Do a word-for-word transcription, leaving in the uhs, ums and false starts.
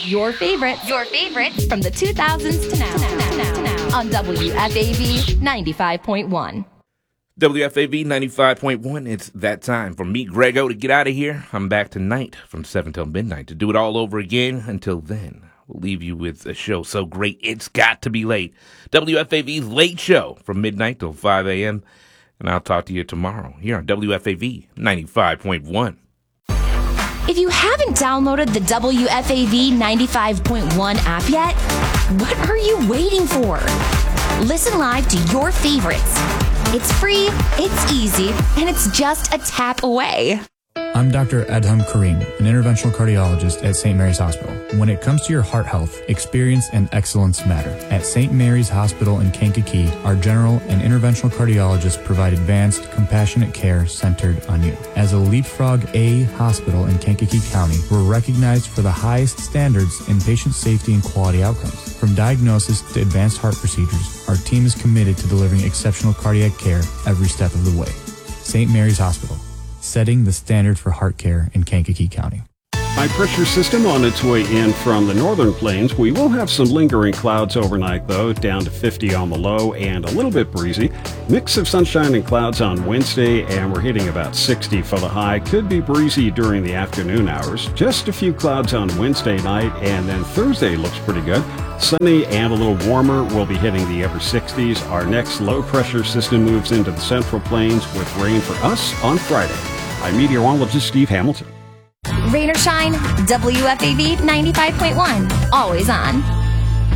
Your favorites. Your favorites from the two thousands to now. now, now, now on W F A V ninety-five point one. W F A V ninety-five point one, it's that time for me, Grego, to get out of here. I'm back tonight from seven till midnight to do it all over again. Until then, we'll leave you with a show so great it's got to be late. W F A V's Late Show from midnight till five a.m. And I'll talk to you tomorrow here on W F A V ninety-five point one. If you haven't downloaded the W F A V ninety-five point one app yet, what are you waiting for? Listen live to your favorites. It's free, it's easy, and it's just a tap away. I'm Doctor Adham Karim, an interventional cardiologist at Saint Mary's Hospital. When it comes to your heart health, experience and excellence matter. At Saint Mary's Hospital in Kankakee, our general and interventional cardiologists provide advanced, compassionate care centered on you. As a Leapfrog A hospital in Kankakee County, we're recognized for the highest standards in patient safety and quality outcomes. From diagnosis to advanced heart procedures, our team is committed to delivering exceptional cardiac care every step of the way. Saint Mary's Hospital, setting the standard for heart care in Kankakee County. High pressure system on its way in from the northern plains. We will have some lingering clouds overnight, though, down to fifty on the low and a little bit breezy. Mix of sunshine and clouds on Wednesday, and we're hitting about sixty for the high. Could be breezy during the afternoon hours. Just a few clouds on Wednesday night, and then Thursday looks pretty good. Sunny and a little warmer. We'll be hitting the upper sixties. Our next low pressure system moves into the central plains with rain for us on Friday. I'm meteorologist Steve Hamilton. Rain or shine, W F A V ninety-five point one. Always on.